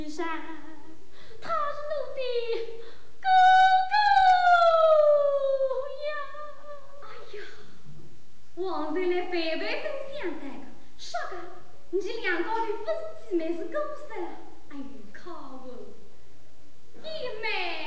山，他是我的哥哥呀！ 哎呀，王才来白白分享的个，说个，你两个的不是姊妹是姑噻了？哎呦，靠我，姨妹。